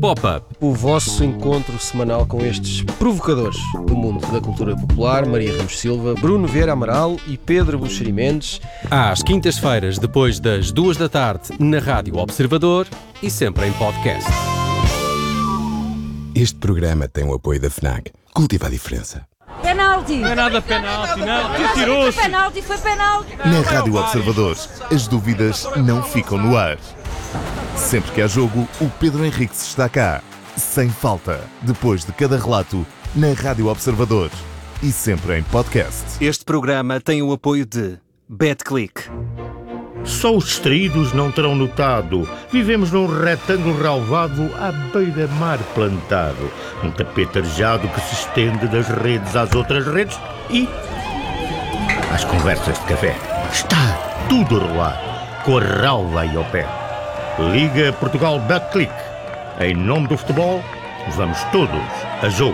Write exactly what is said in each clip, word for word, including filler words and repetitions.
Pop-Up, o vosso encontro semanal com estes provocadores do mundo da cultura popular, Maria Ramos Silva, Bruno Vieira Amaral e Pedro Buxeri Mendes. às quintas-feiras, depois das duas da tarde, na Rádio Observador e sempre em podcast. Este programa tem o apoio da FNAC. Cultiva a diferença. Penalti! Não é nada penalti, não. Que tirou-se. Foi penalti, foi penalti. Na Rádio Observador, as dúvidas não ficam no ar. Sempre que há jogo, o Pedro Henriques está cá. Sem falta. Depois de cada relato, na Rádio Observador. E sempre em podcast. Este programa tem o apoio de BetClick. Só os distraídos não terão notado. Vivemos num retângulo relvado à beira-mar plantado. Um tapete arejado que se estende das redes às outras redes e às conversas de café. Está tudo a rolar, com a relva aí ao pé. Liga Portugal BetClick. Em nome do futebol, vamos todos a jogo.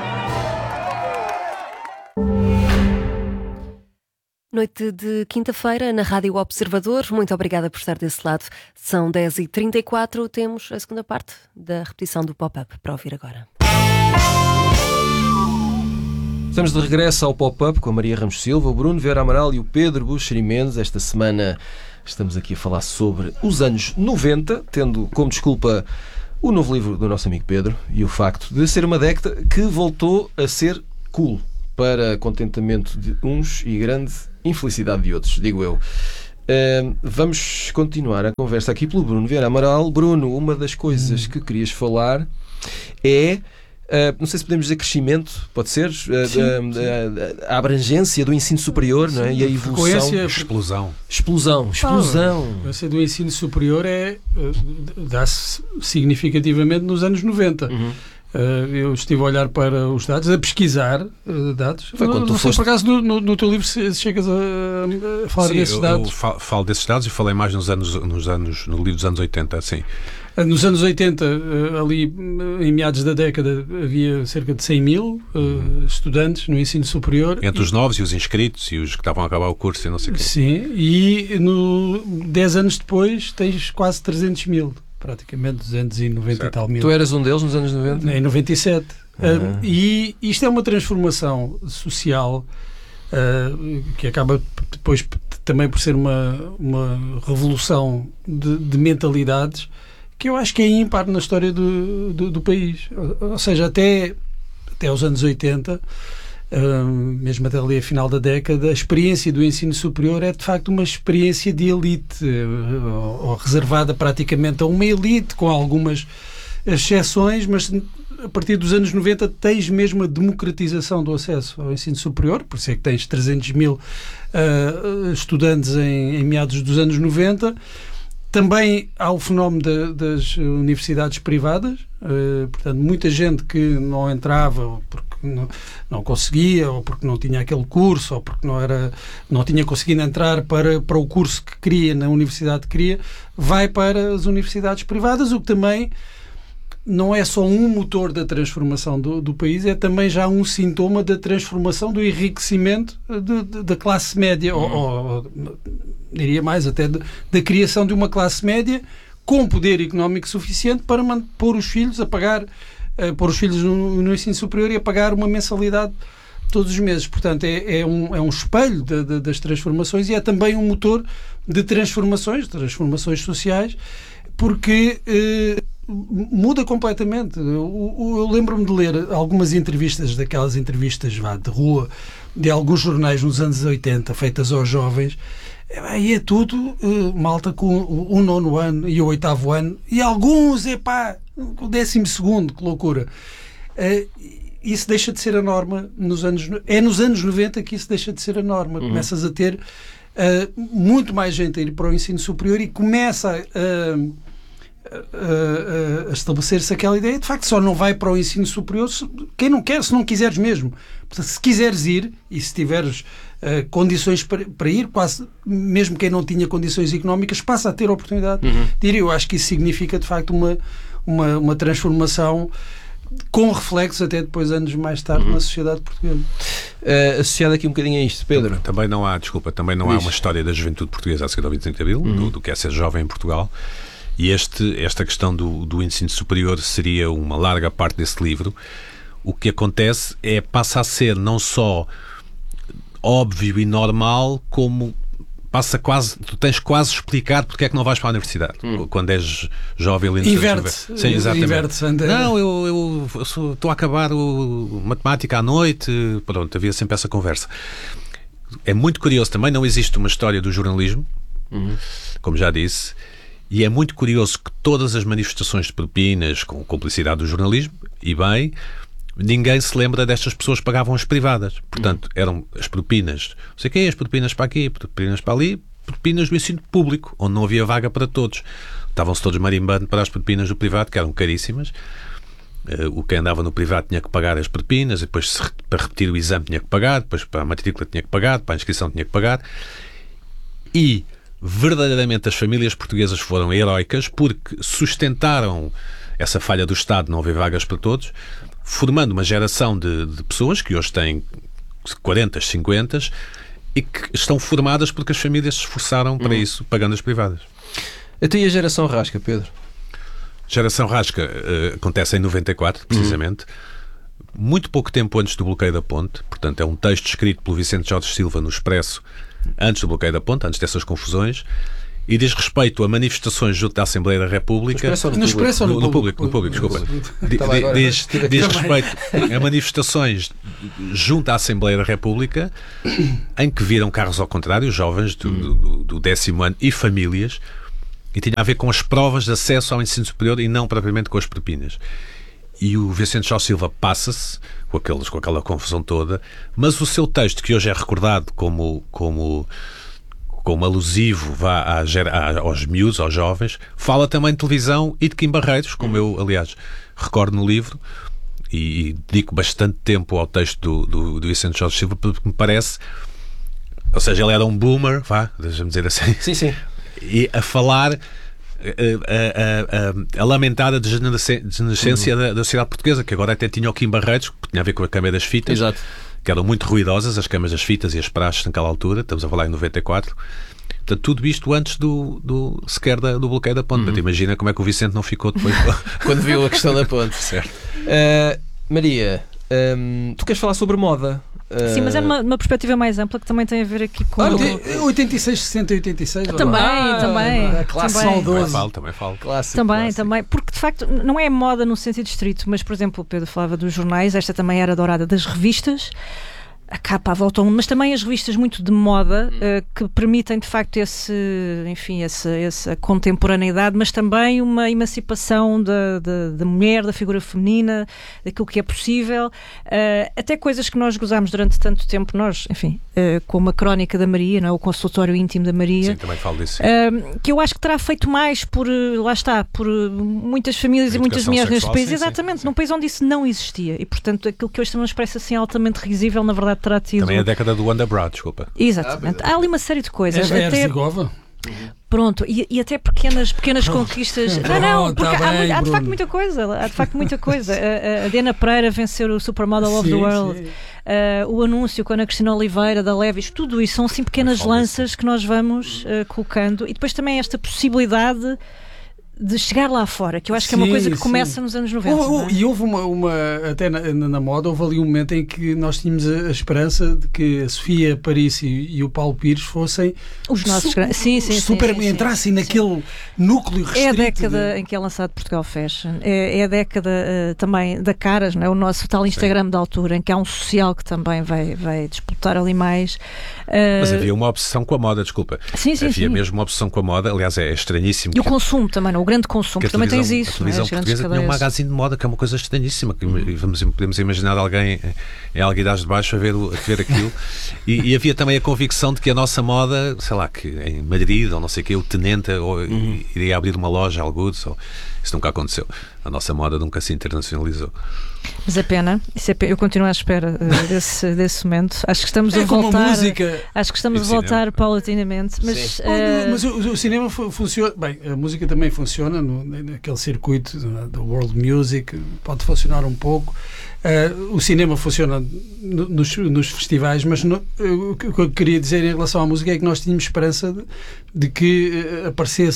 Noite de quinta-feira na Rádio Observador. Muito obrigada por estar desse lado. São dez e trinta e quatro. Temos a segunda parte da repetição do Pop-Up para ouvir agora. Estamos de regresso ao Pop-Up com a Maria Ramos Silva, o Bruno Vieira Amaral e o Pedro Buxeri Mendes. Esta semana estamos aqui a falar sobre os anos noventa, tendo como desculpa o novo livro do nosso amigo Pedro e o facto de ser uma década que voltou a ser cool, para contentamento de uns e grande infelicidade de outros, digo eu. Uh, vamos continuar a conversa aqui pelo Bruno Vieira Amaral. Bruno, uma das coisas que querias falar é, uh, não sei se podemos dizer crescimento, pode ser? Uh, Sim, uh, sim. Uh, a abrangência do ensino superior, não é? E a evolução. Frequência, Explosão. Explosão, explosão. A frequência do ensino superior é, uh, dá-se significativamente nos anos noventa. Uhum. Uh, eu estive a olhar para os dados, a pesquisar uh, dados. Foi quando não tu não sei foste... por acaso no, no, no teu livro se, se chegas a, a falar Sim, desses eu, dados. eu falo, falo desses dados e falei mais nos anos, nos anos, no livro dos anos oitenta, sim. Uh, nos anos oitenta, uh, ali uh, em meados da década, havia cerca de cem mil uh, Uhum. estudantes no ensino superior. Entre os novos e os inscritos e os que estavam a acabar o curso e não sei o quê. Sim, e no, dez anos depois tens quase trezentos mil. Praticamente duzentos e noventa Certo. e tal mil. Tu eras um deles nos anos noventa? Em noventa e sete. Uhum. Uh, e isto é uma transformação social uh, que acaba depois também por ser uma, uma revolução de, de mentalidades que eu acho que é ímpar na história do, do, do país. Ou, ou seja, até, até aos anos oitenta, uh, mesmo até ali a final da década, a experiência do ensino superior é de facto uma experiência de elite, uh, ou, ou reservada praticamente a uma elite, com algumas exceções, mas a partir dos anos noventa tens mesmo a democratização do acesso ao ensino superior, por isso é que tens trezentos mil uh, estudantes em, em meados dos anos noventa. Também há o fenómeno de, das universidades privadas, uh, portanto, muita gente que não entrava ou porque não, não conseguia, ou porque não tinha aquele curso, ou porque não, era, não tinha conseguido entrar para, para o curso que queria, na universidade que queria, vai para as universidades privadas, o que também não é só um motor da transformação do, do país, é também já um sintoma da transformação, do enriquecimento de, de, da classe média, uhum. ou, ou diria mais, até de, da criação de uma classe média com poder económico suficiente para pôr os filhos a pagar, uh, pôr os filhos no, no ensino superior e a pagar uma mensalidade todos os meses. Portanto, é, é, um, é um espelho de, de, das transformações e é também um motor de transformações, transformações sociais, porque uh, muda completamente. Eu, eu lembro-me de ler algumas entrevistas, daquelas entrevistas vá, de rua, de alguns jornais nos anos oitenta, feitas aos jovens, e é tudo uh, malta com o, o nono ano e o oitavo ano, e alguns, epá, com o décimo segundo, que loucura. Uh, isso deixa de ser a norma nos anos... É nos anos noventa que isso deixa de ser a norma. Uhum. Começas a ter uh, muito mais gente a ir para o ensino superior e começa a... Uh, A, a, a estabelecer-se aquela ideia, de facto só não vai para o ensino superior se, quem não quer, se não quiseres mesmo. Portanto, se quiseres ir e se tiveres uh, condições para, para ir, quase, mesmo quem não tinha condições económicas passa a ter a oportunidade uhum. de ir. Eu acho que isso significa de facto uma, uma, uma transformação com reflexos até depois, anos mais tarde, uhum. na sociedade portuguesa. Uh, associado aqui um bocadinho a isto, Pedro. Também não há, desculpa, também não há uma história da juventude portuguesa a seguir ao vinte e cinco de Abril, uhum. do, do que é ser jovem em Portugal. E este, esta questão do, do ensino superior seria uma larga parte desse livro. O que acontece é, passa a ser não só óbvio e normal, como passa quase, tu tens quase explicar porque é que não vais para a universidade hum. quando és jovem. Inverte. Sim, exatamente. Inverte, não, eu, eu, eu sou, estou a acabar o matemática à noite. Pronto, havia sempre essa conversa. É muito curioso também, não existe uma história do jornalismo, uhum. como já disse, e é muito curioso que todas as manifestações de propinas com cumplicidade do jornalismo, e bem, ninguém se lembra destas pessoas que pagavam as privadas. Portanto, eram as propinas, não sei o quê, as propinas para aqui, propinas para ali, propinas do ensino público, onde não havia vaga para todos. Estavam-se todos marimbando para as propinas do privado, que eram caríssimas. Uh, o que andava no privado tinha que pagar as propinas, e depois se, para repetir o exame tinha que pagar, depois para a matrícula tinha que pagar, para a inscrição tinha que pagar. E verdadeiramente as famílias portuguesas foram heroicas porque sustentaram essa falha do Estado, não haver vagas para todos, formando uma geração de, de pessoas que hoje têm quarenta, cinquenta e que estão formadas porque as famílias se esforçaram para hum. isso, pagando as privadas. Até e a geração Rasca, Pedro? Geração Rasca uh, acontece em noventa e quatro, precisamente, uhum. muito pouco tempo antes do bloqueio da ponte. Portanto, é um texto escrito pelo Vicente Jorge Silva no Expresso, antes do bloqueio da ponte, antes dessas confusões, e diz respeito a manifestações junto da Assembleia da República. No Expresso, no, Expresso no, no, no público? No público, desculpa. Diz, diz respeito a manifestações junto à Assembleia da República, em que viram carros ao contrário, jovens do, do, do décimo ano e famílias, e tinha a ver com as provas de acesso ao ensino superior e não propriamente com as propinas. E o Vicente Jorge Silva passa-se com, aqueles, com aquela confusão toda, mas o seu texto, que hoje é recordado como, como, como alusivo vá à, à, aos miúdos, aos jovens, fala também de televisão e de Kim Barreiros, como eu, aliás, recordo no livro, e, e dedico bastante tempo ao texto do, do, do Vicente Jorge Silva, porque me parece, ou seja, ele era um boomer, vá, deixa-me dizer assim. Sim, sim. E a falar, a, a, a, a lamentada degenerescência uhum. da, da sociedade portuguesa, que agora até tinha o Kim Barreiros, que tinha a ver com a Câmara das Fitas. Exato. Que eram muito ruidosas, as câmaras das fitas e as praxes naquela altura. Estamos a falar em noventa e quatro. Portanto, tudo isto antes do, do sequer da, do bloqueio da ponte. Uhum. Portanto, imagina como é que o Vicente não ficou depois quando viu a questão da ponte. Certo. Uh, Maria, um, tu queres falar sobre moda? Sim, mas é numa, numa perspectiva mais ampla que também tem a ver aqui com... Ah, oitenta e seis, sessenta e oitenta e seis. Também, ah, também. A classe saudosa. Também falo, também falo. Clássico, também, clássico. também. Porque, de facto, não é moda no sentido estrito, mas, por exemplo, o Pedro falava dos jornais, esta também era dourada das revistas, a capa à volta ao mundo, mas também as revistas muito de moda, hum. uh, que permitem, de facto, esse, enfim, essa, essa contemporaneidade, mas também uma emancipação da, da, da mulher, da figura feminina, daquilo que é possível, uh, até coisas que nós gozámos durante tanto tempo, nós, enfim, uh, como a Crónica da Maria, não é? O consultório íntimo da Maria. Sim, também falo disso. Uh, que eu acho que terá feito mais por, lá está, por muitas famílias e muitas mulheres neste país, sim, exatamente, sim, sim. num país onde isso não existia. E, portanto, aquilo que hoje nos parece assim altamente risível, na verdade, terá tido... Também é a década do Underbroad, desculpa. Exatamente. Há ali uma série de coisas. É até... Zigova? Pronto, e, e até pequenas, pequenas conquistas. Não, não, porque tá há, bem, há de facto muita coisa. Há de facto muita coisa. A, a Diana Pereira vencer o Supermodel of sim, the World, uh, o anúncio com a Ana Cristina Oliveira da Levi's, tudo isso são assim pequenas lanças que nós vamos uh, colocando. E depois também esta possibilidade de chegar lá fora, que eu acho que sim, é uma coisa que começa sim. nos anos noventa. Oh, oh, é? E houve uma, uma até na, na moda, houve ali um momento em que nós tínhamos a, a esperança de que a Sofia Paris e, e o Paulo Pires fossem os nossos grandes, sim, sim, super, sim, sim, entrassem sim, naquele sim. núcleo restrito. É a década de... em que é lançado Portugal Fashion, é, é a década uh, também da Caras, não é? O nosso tal Instagram sim. da altura, em que há um social que também vai, vai disputar ali mais. Uh... Mas havia uma obsessão com a moda, desculpa. Sim, sim, havia sim. mesmo uma obsessão com a moda, aliás é estranhíssimo. E o consumo também, não? O grande consumo, que também tens isso. A televisão é? portuguesa tinha um magazine de moda que é uma coisa estranhíssima. Que uhum. vamos, podemos imaginar alguém em Alguidares de Baixo a ver, o, a ver aquilo. e, e havia também a convicção de que a nossa moda, sei lá, que em Madrid ou não sei o quê, o Tenente ou, uhum. iria abrir uma loja, alguns, ou, isso nunca aconteceu. A nossa moda nunca se internacionalizou. Mas é pena, isso é pena. Eu continuo à espera uh, desse, desse momento. Acho que estamos é a voltar. A música... Acho que estamos a voltar cinema. paulatinamente. Mas, uh... mas o, o cinema funciona. Bem, a música também funciona no, naquele circuito do World Music, pode funcionar um pouco. Uh, o cinema funciona no, nos, nos festivais, mas no, uh, o que eu queria dizer em relação à música é que nós tínhamos esperança de, de que uh, aparecesse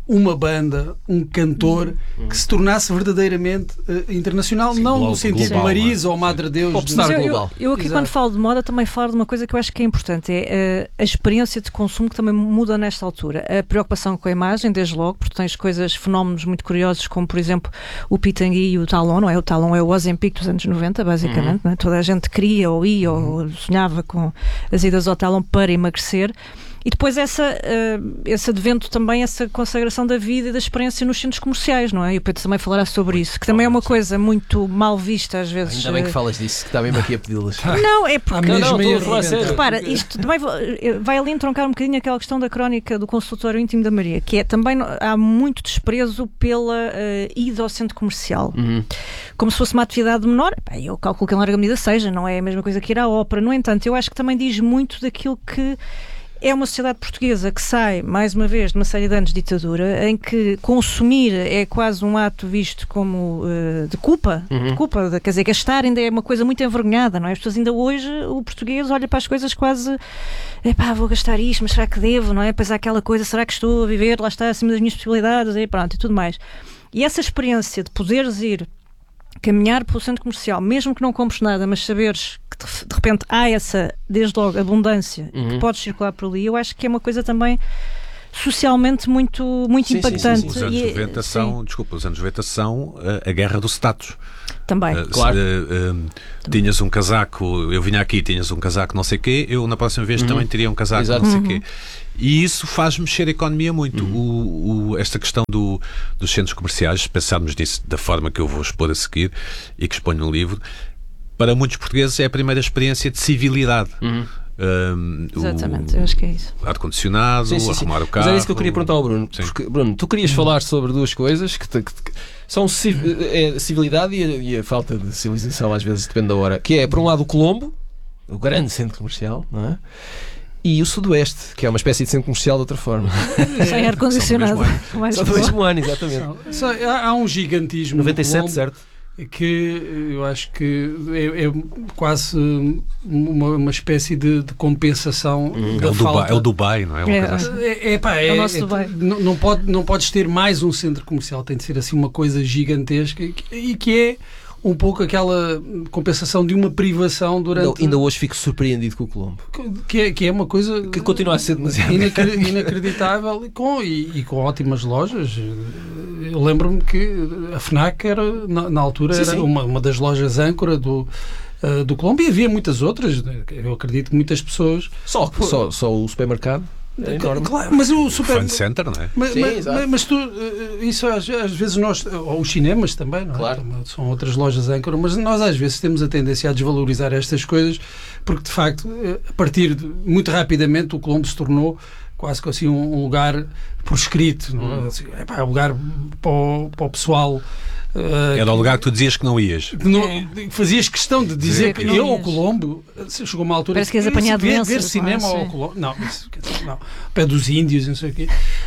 uma banda, um cantor que se tornasse verdadeiramente uh, internacional, Sim, não global, no sentido global, de Marisa ou Madre Deus. Popstar de... eu, global. Eu, eu aqui, Exato. quando falo de moda, também falo de uma coisa que eu acho que é importante, é uh, a experiência de consumo que também muda nesta altura. A preocupação com a imagem, desde logo, porque tens coisas, fenómenos muito curiosos, como, por exemplo, o Pitangui e o Talon, não é? O Talon é o Ozempic dos anos noventa, basicamente. Uhum. Não é? Toda a gente queria ou ia uhum. ou sonhava com as idas ao Talon para emagrecer. E depois essa, uh, esse advento também, essa consagração da vida e da experiência nos centros comerciais, não é? E o Pedro também falará sobre isso, que também é uma coisa muito mal vista às vezes. Ainda bem que falas disso, que está mesmo aqui a pedi-las. Não, é porque... Não, não, estou a falar sério. Repara, isto também vai ali entroncar um bocadinho aquela questão da crónica do consultório íntimo da Maria, que é também, há muito desprezo pela uh, ida ao centro comercial. Uhum. Como se fosse uma atividade menor. Bem, eu calculo que em larga medida seja, não é a mesma coisa que ir à ópera. No entanto, eu acho que também diz muito daquilo que é uma sociedade portuguesa que sai, mais uma vez, de uma série de anos de ditadura, em que consumir é quase um ato visto como uh, de culpa, uhum. de culpa, de, quer dizer, gastar ainda é uma coisa muito envergonhada, não é? As pessoas ainda hoje, o português olha para as coisas quase, epá, vou gastar isto, mas será que devo, não é? Depois há aquela coisa, será que estou a viver, lá está, acima das minhas possibilidades, e pronto, e tudo mais. E essa experiência de poderes ir caminhar pelo centro comercial, mesmo que não compres nada, mas saberes que de repente há essa, desde logo, abundância, uhum. que podes circular por ali, eu acho que é uma coisa também socialmente muito, muito sim, impactante. Sim, sim, sim. Os anos noventa são, desculpa, os anos noventa são a, a guerra do status. Também, uh, claro. Se, uh, uh, tinhas um casaco, eu vinha aqui, tinhas um casaco não sei o quê, eu na próxima vez uhum. também teria um casaco Exato. não sei o uhum. quê. E isso faz mexer a economia muito. Uhum. O, o, esta questão do, dos centros comerciais, pensarmos nisso da forma que eu vou expor a seguir e que exponho no livro, para muitos portugueses é a primeira experiência de civilidade. Uhum. Um, Exatamente, eu acho que é isso. Ar-condicionado, sim, sim, sim. arrumar o carro. Mas era isso que eu queria perguntar ao Bruno. Porque, Bruno, tu querias falar sobre duas coisas que, te, que são é, a civilidade e a, e a falta de civilização, às vezes depende da hora. Que é, por um lado, o Colombo, o grande centro comercial, não é? E o Sudoeste, que é uma espécie de centro comercial de outra forma. Sem ar-condicionado. Só do mesmo ano, exatamente. Só, só, há, há um gigantismo. noventa e sete, certo? Que eu acho que é, é quase uma, uma espécie de, de compensação hum, da é o falta. Dubai, é o Dubai, não é? Uma é, coisa assim. é, é, pá, é, é o nosso é, Dubai. Não, não, pode, não podes ter mais um centro comercial, tem de ser assim uma coisa gigantesca e que, que é um pouco aquela compensação de uma privação durante... Ainda, ainda hoje fico surpreendido com o Colombo. Que é, que é uma coisa... Que continua a ser demasiado... inacreditável e com, e, e com ótimas lojas. Eu lembro-me que a FNAC era, na, na altura, sim, era sim. Uma, uma das lojas âncora do, uh, do Colombo, e havia muitas outras. Eu acredito que muitas pessoas... Só, só, só o supermercado? É claro, mas o super... Fun Center, não é? Mas, sim, mas, mas tu, isso às, às vezes nós, ou os cinemas também, não é? Claro. São outras lojas âncora, mas nós às vezes temos a tendência a desvalorizar estas coisas, porque de facto, a partir de, muito rapidamente, o Colombo se tornou quase que assim um lugar por escrito, não é? Assim, é pá, um lugar para o, para o pessoal. Uh, Era o lugar que tu dizias que não ias. Não, fazias questão de dizer que, que eu ao Colombo, chegou uma altura parece que és apanhado ver, doenças, ver cinema não é? ao Colombo, não, isso, não, pé dos índios, não sei o quê.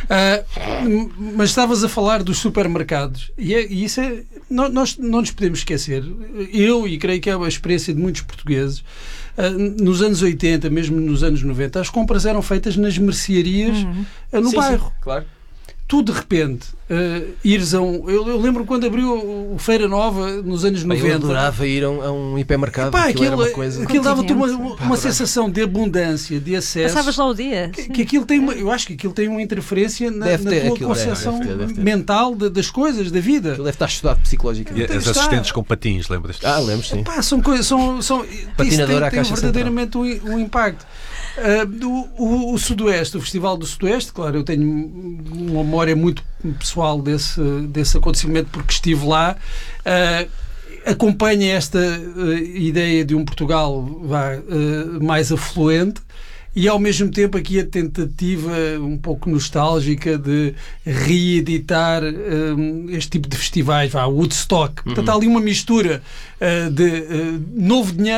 Uh, mas estavas a falar dos supermercados e, é, e isso é, nós não nos podemos esquecer. Eu, e creio que é a experiência de muitos portugueses, uh, nos anos oitenta, mesmo nos anos noventa, as compras eram feitas nas mercearias uhum. uh, no sim, bairro. Sim, claro. Tu, de repente, uh, ires a um... Eu, eu lembro quando abriu o Feira Nova, nos anos noventa. Eu adorava ir a um, a um hipermercado. Epá, aquilo, aquilo, era uma coisa... aquilo dava-te uma, uma, uma sensação de abundância, de acesso. Passavas lá o dia. Que, que aquilo tem uma, eu acho que aquilo tem uma interferência na, na ter, tua concepção deve ter, deve ter. mental de, das coisas, da vida. Aquilo deve estar estudado psicologicamente. E as assistentes com patins, lembras-te? Ah, lembro, sim. Epá, são coisas... São, são, Patinadora isso tem, à tem caixa verdadeiramente um, um impacto. Uh, o, o, o Sudoeste, o Festival do Sudoeste, claro, eu tenho uma memória muito pessoal desse, desse acontecimento porque estive lá. Uh, acompanha esta uh, ideia de um Portugal vá, uh, mais afluente e ao mesmo tempo aqui a tentativa um pouco nostálgica de reeditar um, este tipo de festivais, vá, Woodstock. Portanto, há ali uma mistura uh, de uh, novo dinheiro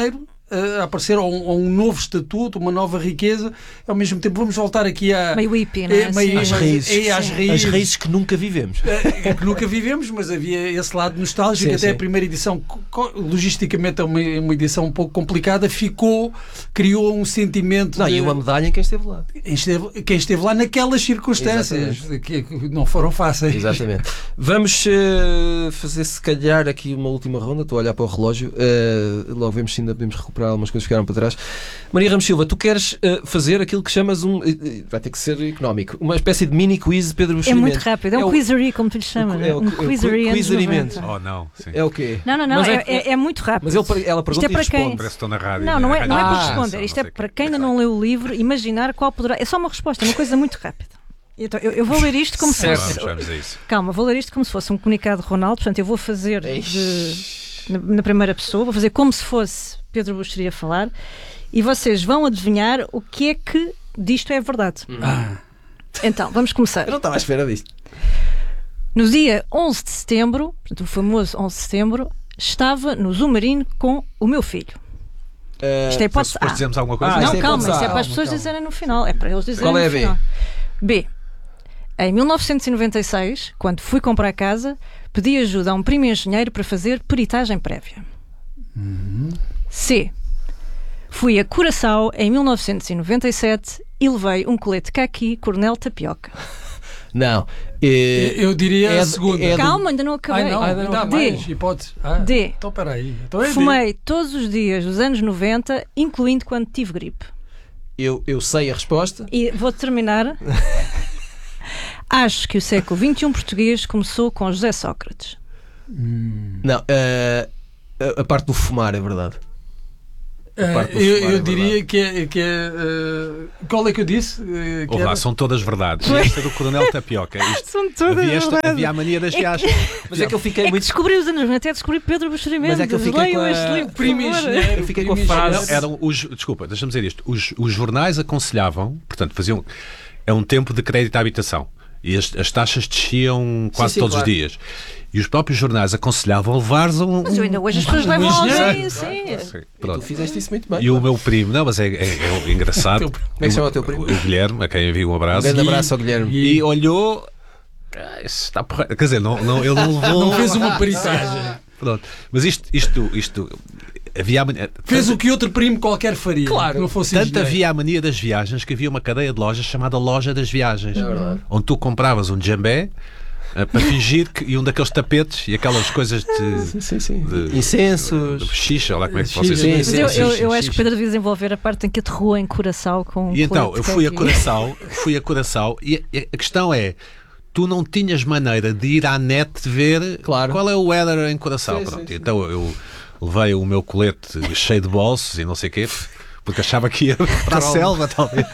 a aparecer, ou um, ou um novo estatuto, uma nova riqueza. Ao mesmo tempo, vamos voltar aqui a... Meio hippie, não é? É, meio, Às raízes. É, às raízes. As raízes que nunca vivemos. É, que nunca vivemos, mas havia esse lado nostálgico. Sim, até sim. a primeira edição, co- logisticamente é uma, uma edição um pouco complicada, ficou, criou um sentimento Não, de... e uma medalha em quem esteve lá. Quem esteve, quem esteve lá naquelas circunstâncias que, que não foram fáceis. Exatamente. Vamos uh, fazer, se calhar, aqui uma última ronda. Estou a olhar para o relógio. Uh, logo vemos se ainda podemos recuperar algumas coisas que ficaram para trás. Maria Ramos Silva, tu queres uh, fazer aquilo que chamas um. Uh, vai ter que ser económico. Uma espécie de mini quiz de Pedro É Buxeri muito Mendes. rápido, é um o- quizery, como tu lhe chamas. é o- um é o quizery anos quizerimentos. noventa. Oh, não. Sim. É o quê? Não, não, não, Mas é, é- é muito rápido. Mas ele, ela pergunta Isto é para e responde. quem? Parece que estou na rádio. Não, não é, não é Ah, para responder. não Isto é sei para quê. quem ainda não leu o livro, imaginar qual poderá. É só uma resposta, é uma coisa muito rápida. Então, eu, eu vou ler isto como se Certo. fosse. Vamos, vamos a isso. Calma, vou ler isto como se fosse um comunicado de Ronaldo. Portanto, eu vou fazer de- na, na primeira pessoa, vou fazer como se fosse Pedro Buxeri a falar, e vocês vão adivinhar o que é que disto é verdade. Ah. Então, vamos começar. Eu não estava à espera disto. No dia onze de setembro, portanto, o famoso onze de setembro, estava no Zumarino com o meu filho. Uh, Isto é hipótese Depois A. dizemos alguma coisa? Ah, isto Não, é calma, hipótese isso é A. para as Calma, pessoas calma. dizerem no final. É para eles dizerem Qual é no a B? final. B. Em mil novecentos e noventa e seis, quando fui comprar casa, pedi ajuda a um primo engenheiro para fazer peritagem prévia. C. Fui a Curaçao em mil novecentos e noventa e sete e levei um colete caqui Coronel Tapioca. Não. Eh, Eu diria é a de- segunda. é de- Calma, ainda não acabei. Ai, não, ainda não dá acabei. mais hipóteses. Ah, D. Então, peraí. Então é D. Fumei todos os dias dos anos noventa, incluindo quando tive gripe. eu, eu sei a resposta. E vou terminar. Acho que o século vinte e um português começou com José Sócrates. Não. eh, a, a parte do fumar é verdade. Ah, parte do eu, fumar, eu é diria que é. Que é ah, qual é que eu disse? Ah, que Ouve lá, era? são todas verdades. E esta do Coronel Tapioca. Isto, São todas havia, esta, verdades. havia a mania das É que- viagens. Mas é que eu fiquei É que muito. descobri os anos noventa, até descobri Pedro Buxeri Mas Mendes. é que eu fiquei Leiam com a- este livro, por Primo favor. engenheiro, Eu fiquei com a primo frase- Não, engenheiro. eram os, desculpa, deixa-me dizer isto. Os, os jornais aconselhavam, portanto, faziam. É um tempo de crédito à habitação. E as, as taxas desciam quase sim, todos claro. os dias. E os próprios jornais aconselhavam levares um. Mas eu ainda hoje as um- pessoas um levam engenheiro. alguém, sim. Sim, Tu pronto. fizeste isso muito bem. E o meu primo, não, mas é, é- é engraçado. Como é que se chama o teu primo? O Guilherme, a quem envio um Um abraço. grande abraço ao Guilherme. E olhou. "Ah, isso está porra-" Quer dizer, não, não, ele não levou. Não fez uma peritagem. Pronto. Mas isto, isto, isto havia a mania, Fez o que outro primo qualquer faria. Claro. que não fosse tanto engenheiro. havia a mania das viagens que havia uma cadeia de lojas chamada Loja das Viagens, É verdade. onde tu compravas um djembé eh, para fingir que e um daqueles tapetes e aquelas coisas de, Sim, sim, sim. de- Incensos. de xixa, lá como é que Xixa, vocês sim, Mas sim. eu, sim, eu, sim, eu sim, acho que sim. Pedro devia desenvolver a parte em que aterrou em Curaçao com um E então, colete eu fui a caqui. Curaçao, fui a Curaçao e a, a questão é, tu não tinhas maneira de ir à net ver Claro. qual é o weather em Curaçao. Sim, Pronto, sim, sim. então eu levei o meu colete cheio de bolsos e não sei o quê, porque achava que ia para a selva, talvez.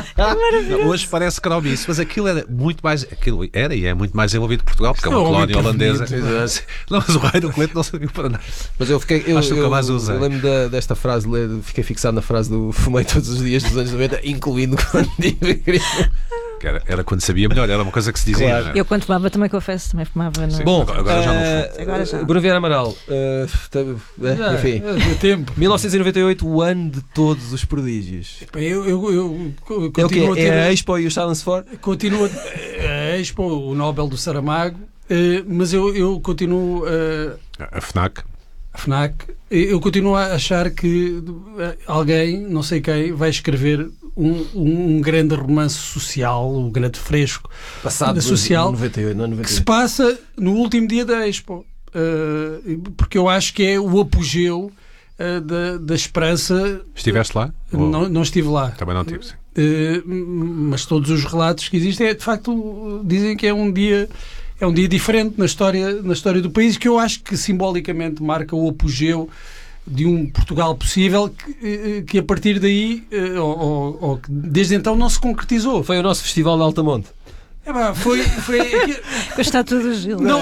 Não, hoje parece cromice, mas aquilo era muito mais. Aquilo era e é muito mais envolvido que Portugal, porque é uma Isso é um colónia homem holandesa. prevenido. Não, mas o raio do colete não serviu para nada. Mas eu fiquei. Eu, Acho que nunca eu, mais usei. eu lembro da- desta frase, le- fiquei fixado na frase do fumei todos os dias dos anos noventa, incluindo quando tive gripe. Que Era, era quando sabia melhor, era uma coisa que se dizia. Claro. não é? Eu quando fumava também confesso, também fumava. No... Bom, Agora- agora já não eh, fumo. Agora já. Bruno Vieira Amaral, eh, tá- eh, Já, enfim. é, deu tempo. mil novecentos e noventa e oito, o ano de todos os prodígios. Eu, eu, eu É o quê? continuo a ter. É a Expo e o Silence for? Continua a Expo, o Nobel do Saramago, eh, mas eu, eu continuo eh, A FNAC. a FNAC, eu continuo a achar que eh, alguém, não sei quem, vai escrever um, um, um grande romance social, um grande fresco Passado social, no noventa e oito, não é noventa que e se oito. passa no último dia da Expo. Eh, porque eu acho que é o apogeu eh, da, da esperança. Estiveste lá? Ou- Não, não estive lá. Também não tive, sim. Uh, mas todos os relatos que existem é, de facto, dizem que é um dia é um dia diferente na história, na história do país, que eu acho que simbolicamente marca o apogeu de um Portugal possível que, uh, que a partir daí uh, ou, ou- ou que desde então não se concretizou. Foi o nosso Festival de Altamonte. É, pá, foi, foi Com a estátua do Gil. não,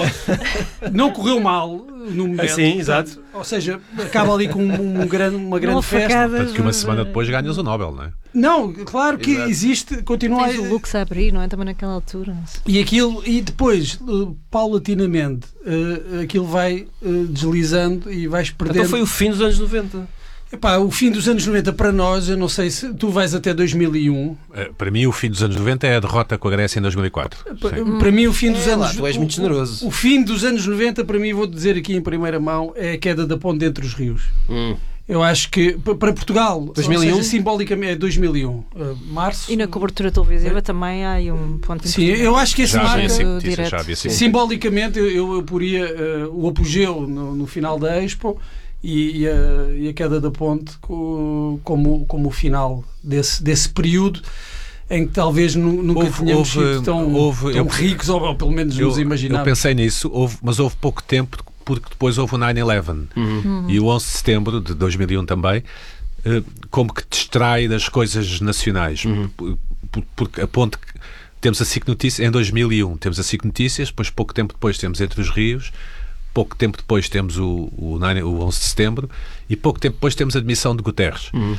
não correu mal no momento. Sim, exato. Ou seja, acaba ali com um, um grande, uma grande Não festa. facadas, Tanto que uma mas, semana eh, depois ganhas o Nobel, não é? Não, claro que Exato. existe, continua Tens o Lux a abrir, não é? Também naquela altura. E aquilo, e depois, eh, paulatinamente, eh, aquilo vai eh, deslizando e vais perdendo. Então foi o fim dos anos noventa. Epá, o fim dos anos noventa para nós, eu não sei se tu vais até dois mil e um. Uh, para mim, o fim dos anos noventa é a derrota com a Grécia em dois mil e quatro. Para, para mim, o fim dos é, anos... lá, tu és muito generoso. O, o fim dos anos noventa, para mim, vou dizer aqui em primeira mão, é a queda da ponte entre os rios. Hum. Eu acho que, para Portugal, dois mil e um? ou seja, simbolicamente, é dois mil e um, uh, março. E na cobertura televisiva é. também há aí um ponto Sim, eu acho que esse já marca... notícias, já havia simbolicamente, eu, eu, eu poria uh, o apogeu no, no final da Expo e, e, a, e a queda da ponte como, como, como o final desse, desse período em que talvez nunca houve, tínhamos houve, sido tão, houve, tão eu, ricos, ou, ou pelo menos eu, nos imaginávamos. Eu pensei nisso, houve, mas houve pouco tempo, porque depois houve o nine eleven uhum. e o onze de setembro de dois mil e um também, como que distrai das coisas nacionais, uhum. porque a ponte, temos a SIC Notícias em dois mil e um, temos a SIC Notícias, depois pouco tempo depois temos Entre os Rios, pouco tempo depois temos o, o, o onze de setembro e pouco tempo depois temos a demissão de Guterres. Uhum.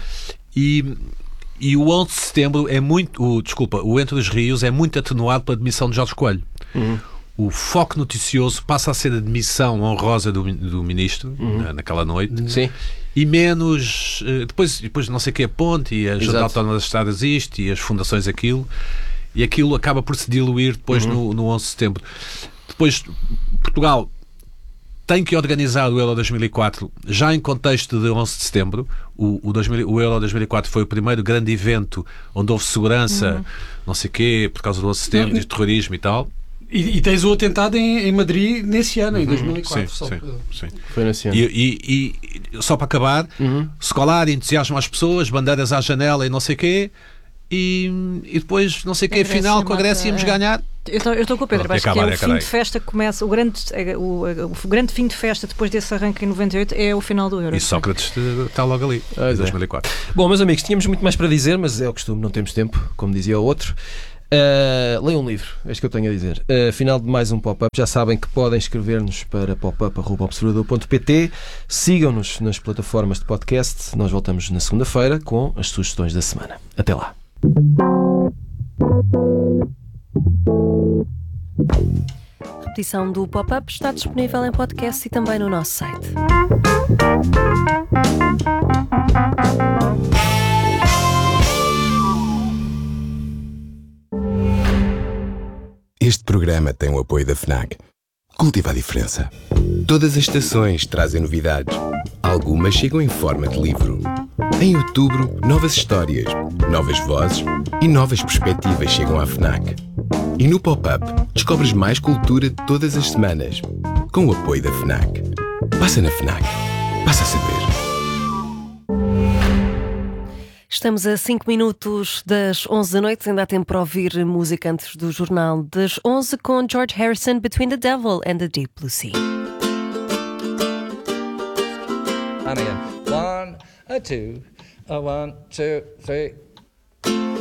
E, e o onze de setembro é muito, o, desculpa, o Entre os Rios é muito atenuado pela demissão de Jorge Coelho. Uhum. O foco noticioso passa a ser a demissão honrosa do, do ministro, uhum. na, naquela noite. Sim. E menos, depois, depois não sei o que é a ponte e a Junta Autónoma das Estradas isto e as fundações aquilo, e aquilo acaba por se diluir depois uhum. no, no onze de setembro. Depois Portugal tem que organizar o Euro dois mil e quatro já em contexto de onze de setembro. O, o, dois mil, o Euro dois mil e quatro foi o primeiro grande evento onde houve segurança, uhum. não sei o quê, por causa do onze de setembro, de terrorismo e tal. E, e tens o atentado em, em Madrid nesse ano, em dois mil e quatro. Sim, só sim, para... sim. Foi nesse ano. E, e, e só para acabar, uhum. escolar, entusiasmo às pessoas, bandeiras à janela e não sei o quê, e, e depois não sei o quê, afinal com a Grécia íamos é. ganhar. Eu estou com o Pedro, Pronto, acho acabar, que é o acabar. fim de festa que começa, o grande, o, o grande fim de festa depois desse arranque em noventa e oito é o final do Euro. E Sócrates está logo ali, ah, em dois mil e quatro. Bom, meus amigos, tínhamos muito mais para dizer, mas é o costume, não temos tempo, como dizia o outro. Uh, leiam um livro, é isto que eu tenho a dizer. Uh, final de mais um pop-up. Já sabem que podem escrever-nos para pop-up arroba observador ponto pt. Sigam-nos nas plataformas de podcast. Nós voltamos na segunda-feira com as sugestões da semana. Até lá. A repetição do pop-up está disponível em podcast e também no nosso site. Este programa tem o apoio da FNAC. Cultiva a diferença. Todas as estações trazem novidades. Algumas chegam em forma de livro. Em outubro, novas histórias, novas vozes e novas perspectivas chegam à FNAC. E no Pop-Up, descobres mais cultura todas as semanas. Com o apoio da FNAC. Passa na FNAC. Passa a saber. Estamos a cinco minutos das onze da noite, ainda há tempo para ouvir música antes do Jornal das onze com George Harrison, Between the Devil and the Deep Blue Sea. And again, one, a two, a one, two, three.